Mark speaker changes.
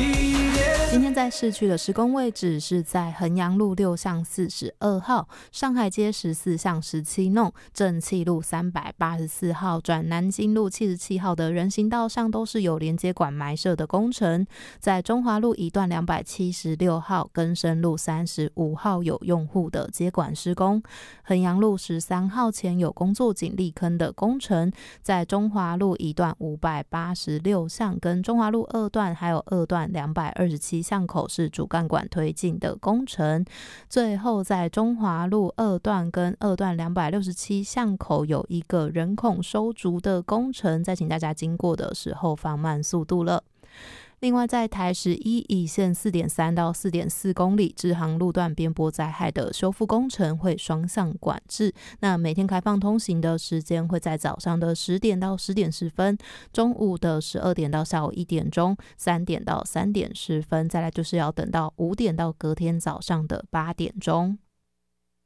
Speaker 1: 今天在市区的施工位置是在衡阳路6巷42号、上海街14巷17弄、正气路384号转南京路77号的人行道上都是有连接管埋设的工程。在中华路一段276号、更生路35号有用户的接管施工。衡阳路13号前有工作井砾坑的工程。在中华路一段586巷跟中华路2段还有2段227巷口是主干管推进的工程。最后在中华路2段跟2段267巷口有一个人孔收竹的工程，再请大家经过的时候放慢速度了。另外在台11乙线 4.3 到 4.4 公里支航路段边坡灾害的修复工程会双向管制，那每天开放通行的时间会在早上的10点到10点10分，中午的12点到下午1点钟，3点到3点10分，再来就是要等到5点到隔天早上的8点钟。